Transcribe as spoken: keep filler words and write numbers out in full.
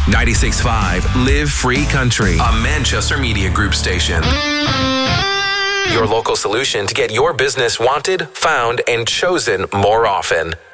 ninety-six point five Live Free Country, a Manchester Media Group station. Your local solution to get your business wanted, found, and chosen more often.